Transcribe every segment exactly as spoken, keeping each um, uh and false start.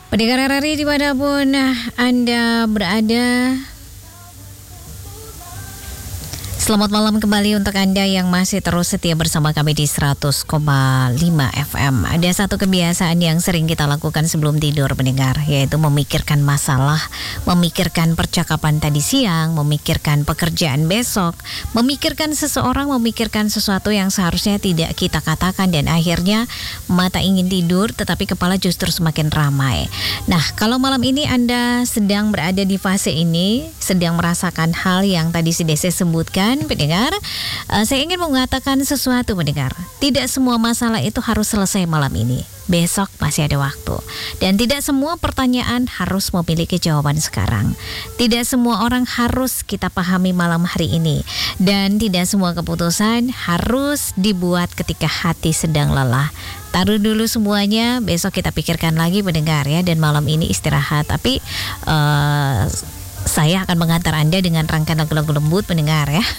Pendengar R R I dimanapun Anda berada, selamat malam kembali untuk Anda yang masih terus setia bersama kami di seratus koma lima F M. Ada satu kebiasaan yang sering kita lakukan sebelum tidur, pendengar, yaitu memikirkan masalah, memikirkan percakapan tadi siang, memikirkan pekerjaan besok, memikirkan seseorang, memikirkan sesuatu yang seharusnya tidak kita katakan, dan akhirnya mata ingin tidur tetapi kepala justru semakin ramai. Nah, kalau malam ini Anda sedang berada di fase ini, sedang merasakan hal yang tadi sudah saya sebutkan, pendengar, uh, saya ingin mengatakan sesuatu, pendengar. Tidak semua masalah itu harus selesai malam ini. Besok masih ada waktu. Dan tidak semua pertanyaan harus memiliki jawaban sekarang. Tidak semua orang harus kita pahami malam hari ini. Dan tidak semua keputusan harus dibuat ketika hati sedang lelah. Taruh dulu semuanya, besok kita pikirkan lagi, pendengar, ya. Dan malam ini istirahat. Tapi uh, saya akan mengantar Anda dengan rangkaian lagu-lagu lembut, pendengar, ya.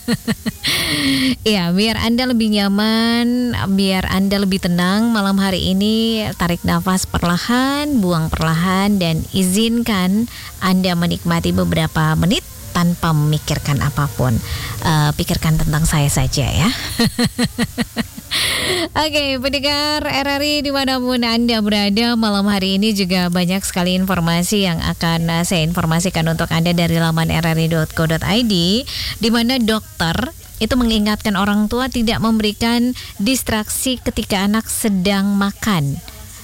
Ya, biar Anda lebih nyaman, biar Anda lebih tenang malam hari ini, tarik nafas perlahan, buang perlahan, dan izinkan Anda menikmati beberapa menit tanpa memikirkan apapun. Uh, pikirkan tentang saya saja, ya. Oke, pendengar R R I dimanapun Anda berada, malam hari ini juga banyak sekali informasi yang akan uh, saya informasikan untuk Anda dari laman r r i dot co dot i d, di mana dokter itu mengingatkan orang tua tidak memberikan distraksi ketika anak sedang makan.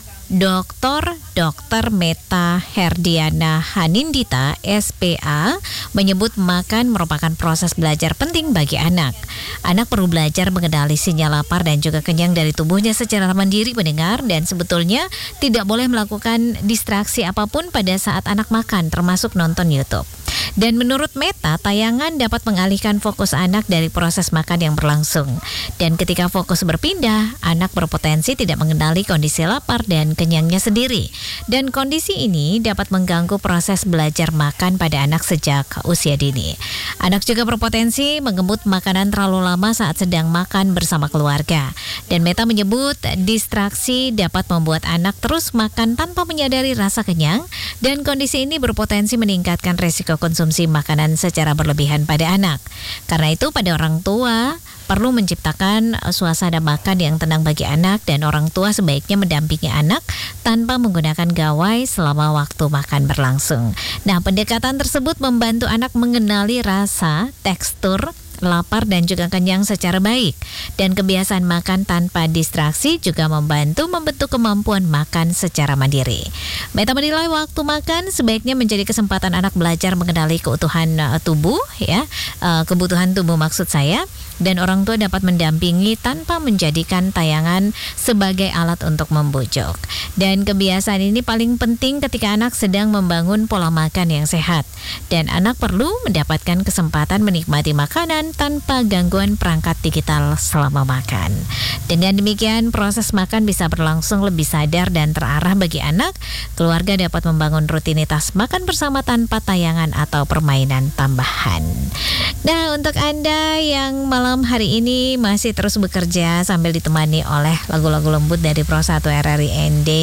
Dokter Dokter Meta Herdiana Hanindita S P A menyebut makan merupakan proses belajar penting bagi anak. Anak perlu belajar mengenali sinyal lapar dan juga kenyang dari tubuhnya secara mandiri, pendengar, dan sebetulnya tidak boleh melakukan distraksi apapun pada saat anak makan, termasuk nonton YouTube. Dan menurut Meta, tayangan dapat mengalihkan fokus anak dari proses makan yang berlangsung. Dan ketika fokus berpindah, anak berpotensi tidak mengenali kondisi lapar dan kenyangnya sendiri. Dan kondisi ini dapat mengganggu proses belajar makan pada anak sejak usia dini. Anak juga berpotensi mengemut makanan terlalu lama saat sedang makan bersama keluarga. Dan Meta menyebut distraksi dapat membuat anak terus makan tanpa menyadari rasa kenyang, dan kondisi ini berpotensi meningkatkan resiko konsumsi makanan secara berlebihan pada anak. Karena itu, pada orang tua perlu menciptakan suasana makan yang tenang bagi anak, dan orang tua sebaiknya mendampingi anak tanpa menggunakan gawai selama waktu makan berlangsung. Nah, pendekatan tersebut membantu anak mengenali rasa, tekstur, lapar dan juga kenyang secara baik. Dan kebiasaan makan tanpa distraksi juga membantu membentuk kemampuan makan secara mandiri. Meta menilai waktu makan sebaiknya menjadi kesempatan anak belajar mengenali keutuhan uh, tubuh, ya, uh, kebutuhan tubuh maksud saya. Dan orang tua dapat mendampingi tanpa menjadikan tayangan sebagai alat untuk membujuk. Dan kebiasaan ini paling penting ketika anak sedang membangun pola makan yang sehat. Dan anak perlu mendapatkan kesempatan menikmati makanan tanpa gangguan perangkat digital selama makan. Dengan demikian, proses makan bisa berlangsung lebih sadar dan terarah bagi anak. Keluarga dapat membangun rutinitas makan bersama tanpa tayangan atau permainan tambahan. Nah, untuk Anda yang malam hari ini masih terus bekerja sambil ditemani oleh lagu-lagu lembut dari Pro satu R R I N D,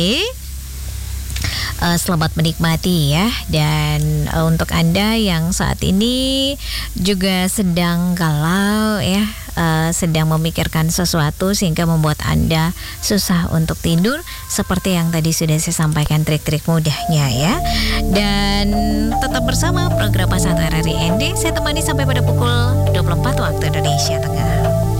Uh, selamat menikmati, ya. Dan uh, untuk Anda yang saat ini juga sedang galau, ya, uh, sedang memikirkan sesuatu sehingga membuat Anda susah untuk tidur, seperti yang tadi sudah saya sampaikan trik-trik mudahnya, ya. Dan tetap bersama program Pro satu R R I N D. Saya temani sampai pada pukul dua puluh empat waktu Indonesia Tengah.